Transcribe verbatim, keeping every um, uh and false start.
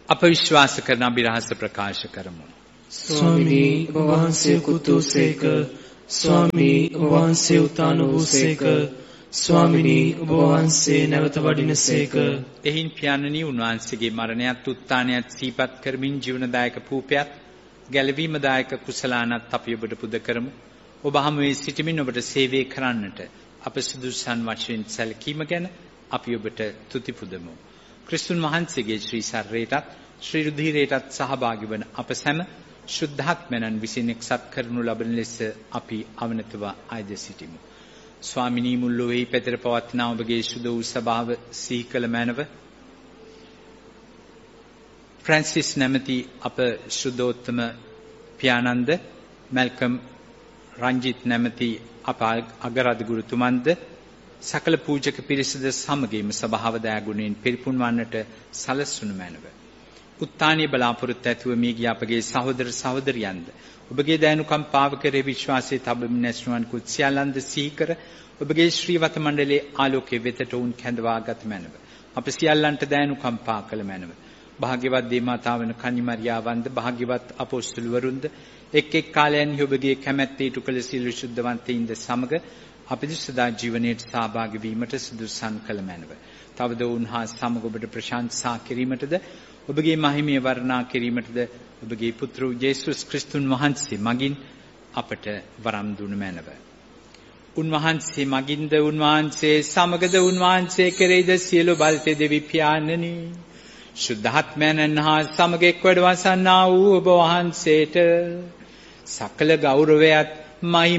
අප විශ්වාස කරන අභිරහස ප්‍රකාශ කරමු. ස්වාමිනී ඔබ වහන්සේ කුතුසේක, ස්වාමිනී ඔබ වහන්සේ උතාන වූසේක, ස්වාමිනී ඔබ වහන්සේ නැවත වඩිනසේක. එහින් පියාණනි උන්වහන්සේගේ මරණයත් උත්ථානයත් සිහිපත් කරමින් ජීවනදායක පූපයත් ගැලවීමදායක කුසලානත් අපි ඔබට පුද කරමු. ඔබ හමුවේ සිටමින් ඔබට සේවය කරන්නට අප සුදුසුසන් වශයෙන් සැලකීම ගැන අපි ඔබට තුති පුදමු. ක්‍රිස්තුන් වහන්සේගේ ශ්‍රී ශරීරයටත් ශ්‍රී රුධිරයටත් සහභාගී වන අප සැම ශුද්ධාත්මයන් විසින් එක්සත් කරනු ලබන ලෙස අපි අවනතව ආයද සිටිමු. ස්වාමිනී මුල්ලොවෙහි පැතර පවත්නා ඔබගේ සුද වූ සභාව සිහි කළ මැනව ෆ්‍රැන්සිස් නැමැති අප ශුද්ධෝත්තම පියාණන්ද, මැල්කම් රංජිත් නැමැති අප අගරාධ ගුරුතුමන්ද, සකල පූජක පිරිසද සමගින්ම සභාව දයාගුණයෙන් පිරිපුන් වන්නට සලස්වනු මැනව. උත්ථානීය බලාපොරොත්තු ඇතුව මිය ගිය අපගේ සහෝදර සහෝදරියන්ද ඔබගේ දයනුකම් පාව කරේ විශ්වාසයේ තබමින් නැස්නුවන් කුත් සියල්ලන්ද සිහි කර ඔබගේ ශ්‍රීවත මණ්ඩලයේ ආලෝකයේ වෙතට උන් කැඳවාගත් මැනව. අප සියල්ලන්ට දයනුකම් පා කළ මැනව. භාග්‍යවත් දේමාතාවන කන්නිමරියාවන්ද, භාග්‍යවත් අපොස්තුලවරුන්ද එක් එක් කාලයන්හි ඔබගේ කැමැත්ත ඉටු කළ සියලු ශුද්ධවන්තයින්ද සමග අපිට සදා ජීවනයේ සහභාගී වීමට සුදුසුසන් කළ මැනව. තවද උන්හා සමග ඔබට ප්‍රශංසා කිරීමටද ඔබගේ මහිමය වර්ණනා කිරීමටද ඔබගේ පුත්‍ර යේසුස් ක්‍රිස්තුන් වහන්සේ මගින් අපට වරම් දුන මැනව. උන්වහන්සේ මගින්ද, උන්වහන්සේ සමගද, උන්වහන්සේ කෙරෙහිද සියලු බල්තේ දෙවි පියාණනි, ශුද්ධාත්මයන් හා සමග එක් වැඩ වසන්නා වූ ඔබ වහන්සේට සකල ගෞරවයත් මහිම